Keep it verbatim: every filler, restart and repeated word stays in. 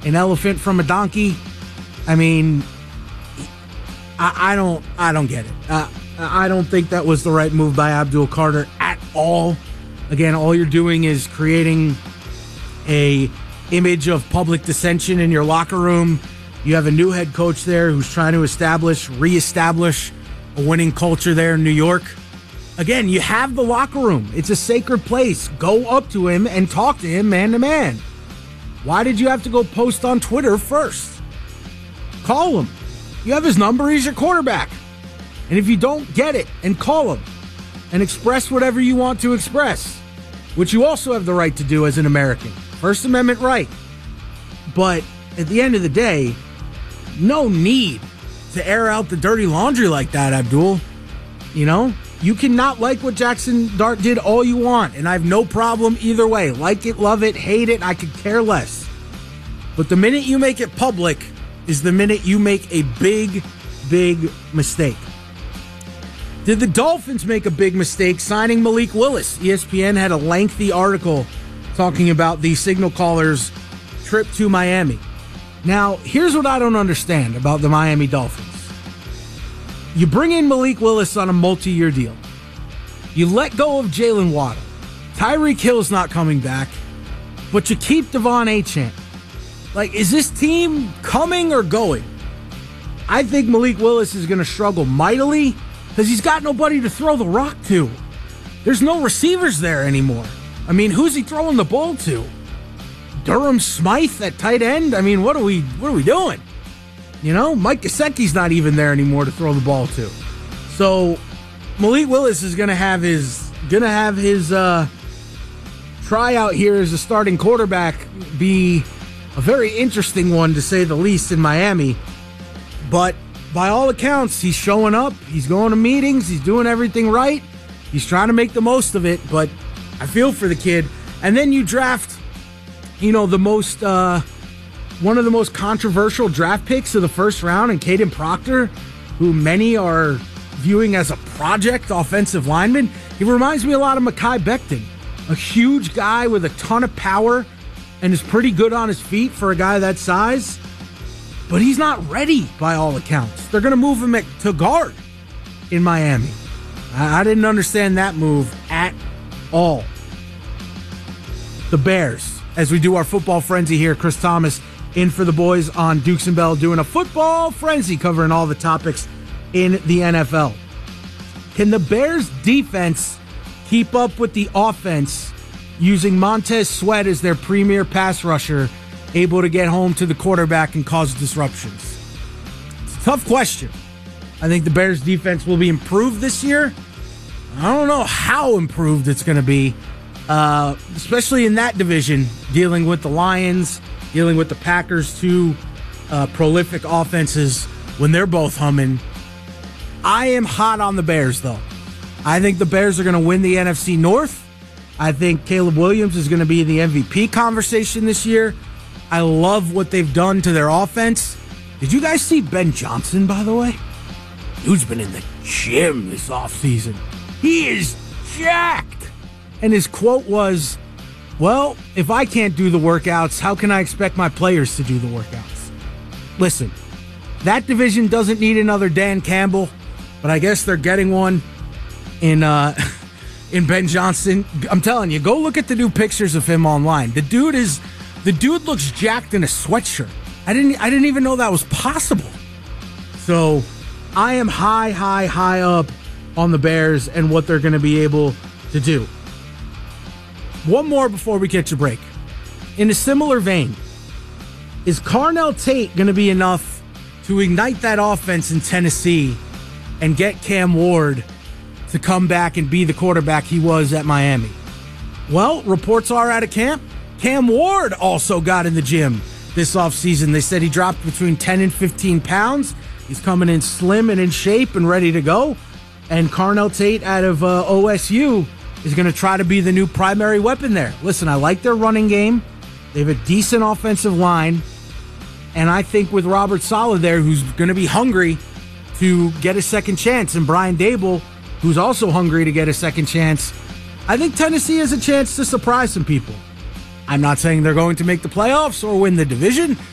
an elephant from a donkey. I mean, I, I don't I don't get it. Uh, I don't think that was the right move by Abdul Carter at all. Again, all you're doing is creating a image of public dissension in your locker room. You have a new head coach there who's trying to establish, reestablish a winning culture there in New York. Again, you have the locker room. It's a sacred place. Go up to him and talk to him man to man. Why did you have to go post on Twitter first? Call him. You have his number. He's your quarterback. And if you don't get it, and call him and express whatever you want to express, which you also have the right to do as an American. First Amendment right. But at the end of the day, no need to air out the dirty laundry like that, Abdul. You know, you cannot like what Jackson Dart did all you want, and I have no problem either way. Like it, love it, hate it, I could care less. But the minute you make it public is the minute you make a big, big mistake. Did the Dolphins make a big mistake signing Malik Willis? E S P N had a lengthy article talking about the signal caller's trip to Miami. Now, here's what I don't understand about the Miami Dolphins. You bring in Malik Willis on a multi-year deal. You let go of Jalen Waddle. Tyreek Hill's not coming back, but you keep Devon Achane. Like, is this team coming or going? I think Malik Willis is going to struggle mightily because he's got nobody to throw the rock to. There's no receivers there anymore. I mean, who's he throwing the ball to? Durham Smythe at tight end? I mean, what are we what are we doing? You know, Mike Gesicki's not even there anymore to throw the ball to. So Malik Willis is gonna have his gonna have his uh, tryout here as a starting quarterback be a very interesting one to say the least in Miami. But by all accounts, he's showing up, he's going to meetings, he's doing everything right, he's trying to make the most of it, but I feel for the kid. And then you draft, you know, the most, uh, one of the most controversial draft picks of the first round in Caden Proctor, who many are viewing as a project offensive lineman. He reminds me a lot of Mekhi Becton, a huge guy with a ton of power and is pretty good on his feet for a guy that size. But he's not ready by all accounts. They're going to move him at, to guard in Miami. I, I didn't understand that move at all. The Bears, as we do our football frenzy here, Chris Thomas in for the boys on Dukes and Bell, doing a football frenzy covering all the topics in the N F L. Can the Bears defense keep up with the offense using Montez Sweat as their premier pass rusher, able to get home to the quarterback and cause disruptions? It's a tough question. I think the Bears defense will be improved this year. I don't know how improved it's going to be, uh, especially in that division, dealing with the Lions, dealing with the Packers, two uh, prolific offenses when they're both humming. I am hot on the Bears, though. I think the Bears are going to win the N F C North. I think Caleb Williams is going to be in the M V P conversation this year. I love what they've done to their offense. Did you guys see Ben Johnson, by the way? Dude's been in the gym this offseason. He is jacked. And his quote was, well, if I can't do the workouts, how can I expect my players to do the workouts? Listen, that division doesn't need another Dan Campbell, but I guess they're getting one in uh, in Ben Johnson. I'm telling you, go look at the new pictures of him online. The dude is the dude looks jacked in a sweatshirt. I didn't I didn't even know that was possible. So I am high, high, high up on the Bears and what they're going to be able to do. One more before we catch a break. In a similar vein, is Carnell Tate going to be enough to ignite that offense in Tennessee and get Cam Ward to come back and be the quarterback he was at Miami? Well, reports are out of camp. Cam Ward also got in the gym this offseason. They said he dropped between ten and fifteen pounds. He's coming in slim and in shape and ready to go. And Carnell Tate out of uh, O S U is going to try to be the new primary weapon there. Listen, I like their running game. They have a decent offensive line. And I think with Robert Saleh there, who's going to be hungry to get a second chance, and Brian Dable, who's also hungry to get a second chance, I think Tennessee has a chance to surprise some people. I'm not saying they're going to make the playoffs or win the division,